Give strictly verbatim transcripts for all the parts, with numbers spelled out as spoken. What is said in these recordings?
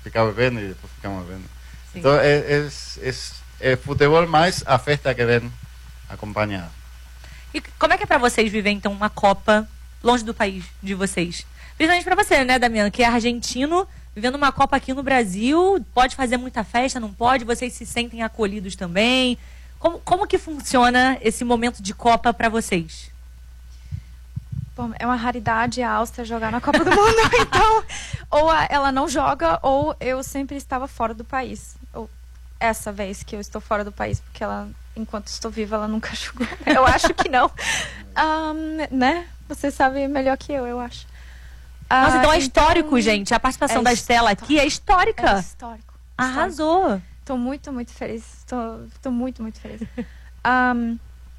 ficar bebendo e depois ficamos bebendo. Sim. Então é, é, é, é futebol mais a festa que vem acompanhada. E como é que é pra vocês viver então uma Copa longe do país de vocês? Principalmente pra você, né, Damiano, que é argentino, vivendo uma Copa aqui no Brasil, pode fazer muita festa, não pode? Vocês se sentem acolhidos também? Como, como que funciona esse momento de Copa pra vocês? Bom, é uma raridade a Áustria jogar na Copa do Mundo, então ou a, ela não joga ou eu sempre estava fora do país. Ou essa vez que eu estou fora do país, porque ela, enquanto estou viva, ela nunca jogou. Eu acho que não. Um, né? Você sabe melhor que eu, eu acho. Nossa, então é histórico, então, gente. A participação é da Estela aqui é histórica. É histórico. Arrasou. Estou muito, muito feliz. Estou muito, muito feliz. Um,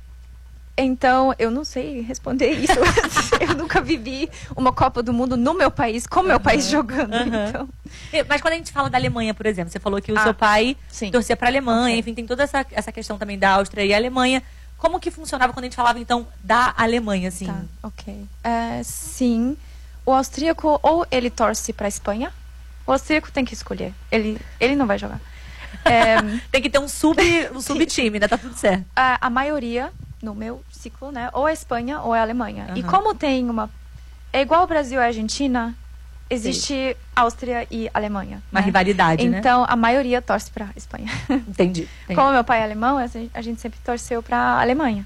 então, eu não sei responder isso. Eu nunca vivi uma Copa do Mundo no meu país, com meu uhum. país jogando. Uhum. Então. Mas quando a gente fala da Alemanha, por exemplo, você falou que o ah, seu pai sim. torcia para a Alemanha, okay. enfim, tem toda essa, essa questão também da Áustria e a Alemanha. Como que funcionava quando a gente falava, então, da Alemanha, assim? Tá, ok. Uh, sim. O austríaco, ou ele torce para a Espanha, o austríaco tem que escolher. Ele, ele não vai jogar. É, tem que ter um sub, um sub-time, né? Tá tudo certo. A, a maioria, no meu ciclo, né? Ou é Espanha ou é Alemanha. Uhum. E como tem uma... É igual o Brasil e a Argentina, existe Sim. Áustria e Alemanha. Uma né? rivalidade, então, né? Então, a maioria torce para a Espanha. Entendi, entendi. Como meu pai é alemão, a gente sempre torceu para a Alemanha.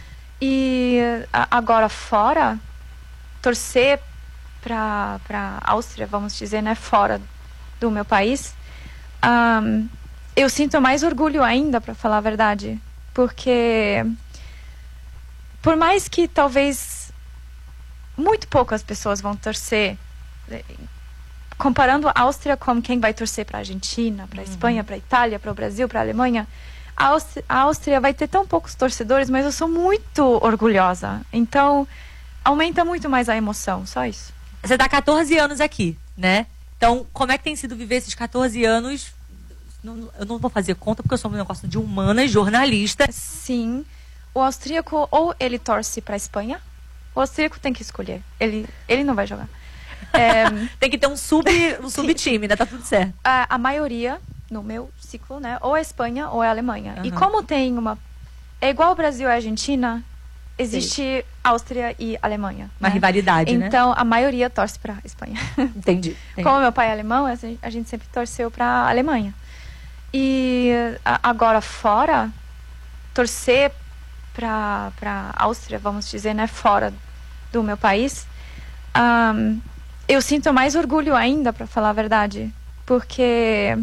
E a, agora fora, torcer para a Áustria, vamos dizer, né, fora do meu país, um, eu sinto mais orgulho ainda, para falar a verdade, porque por mais que talvez muito poucas pessoas vão torcer, comparando a Áustria com quem vai torcer para a Argentina, para a uhum. Espanha, para a Itália, para o Brasil, para a Alemanha, a Áustria, a Áustria vai ter tão poucos torcedores, mas eu sou muito orgulhosa, então aumenta muito mais a emoção, só isso. Você está há quatorze anos aqui, né? Então, como é que tem sido viver esses quatorze anos? Não, eu não vou fazer conta, porque eu sou um negócio de humanas, jornalista. Sim. O austríaco, ou ele torce para a Espanha, o austríaco tem que escolher. Ele, ele não vai jogar. É, tem que ter um sub, um sub-time, né? Tá tudo certo. A, a maioria, no meu ciclo, né? Ou é Espanha ou é Alemanha. Uhum. E como tem uma... É igual o Brasil e a Argentina... Existe Sim. Áustria e Alemanha. Uma né? rivalidade, então, né? Então, a maioria torce para a Espanha. Entendi, entendi. Como meu pai é alemão, a gente sempre torceu para a Alemanha. E a, agora fora, torcer para a Áustria, vamos dizer, né? Fora do meu país, um, eu sinto mais orgulho ainda, para falar a verdade. Porque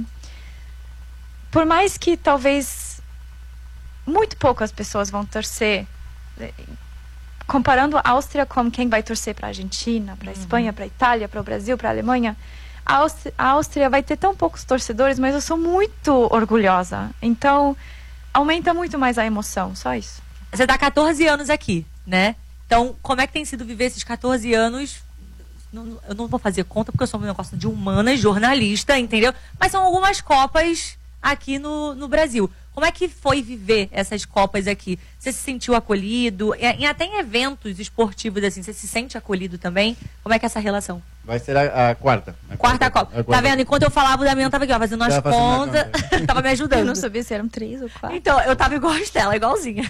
por mais que talvez muito poucas pessoas vão torcer, comparando a Áustria com quem vai torcer para a Argentina, para a uhum. Espanha, para a Itália, para o Brasil, para a Alemanha, a Áustria, a Áustria vai ter tão poucos torcedores, mas eu sou muito orgulhosa. Então, aumenta muito mais a emoção, só isso. Você está há quatorze anos aqui, né? Então, como é que tem sido viver esses quatorze anos? Não, eu não vou fazer conta, porque eu sou um negócio de humanas, jornalista, entendeu? Mas são algumas Copas aqui no, no Brasil. Como é que foi viver essas Copas aqui? Você se sentiu acolhido? E, e até em eventos esportivos, assim, você se sente acolhido também? Como é que é essa relação? Vai ser a, a quarta. A quarta, quarta Copa. A quarta. Tá vendo? Enquanto eu falava, o Damiano tava aqui, ó, fazendo as contas. Tava me ajudando. Eu não sabia se eram três ou quatro. Então, eu tava igual a Estela, igualzinha.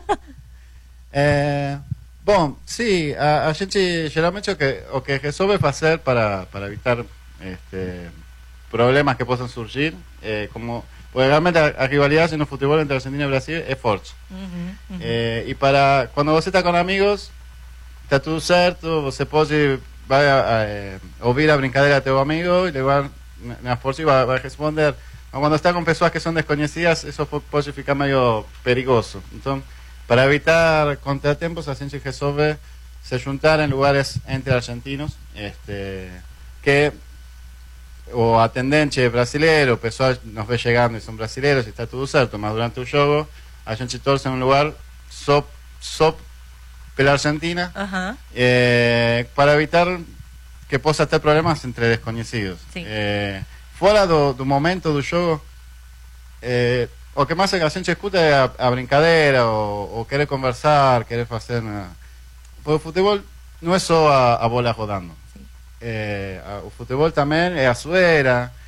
É, bom, sim, a, a gente geralmente o que, o que resolve fazer para, para evitar este, problemas que possam surgir, é, como... Porque realmente a, a rivalidade no futebol entre Argentina e Brasil é forte. Uhum, uhum. É, e para quando você está com amigos, está tudo certo, você pode vai a, a, ouvir a brincadeira do teu amigo e ele vai na força e vai, vai responder. Mas quando está com pessoas que são desconhecidas, isso pode ficar meio perigoso. Então, para evitar contratempos, a gente resolve se juntar em lugares entre argentinos, este, que o atendente brasileiro, o pessoal nos vê chegando e são brasileiros e está tudo certo, mas durante o jogo a gente torce em um lugar só, só pela Argentina, uh-huh. eh, para evitar que possa ter problemas entre desconhecidos. Eh, fora do, do momento do jogo, eh, o que mais a gente escuta é a, a brincadeira, ou, ou querer conversar, querer fazer... Uma... Porque o futebol não é só a, a bola rodando. É, o futebol também é a zoeira,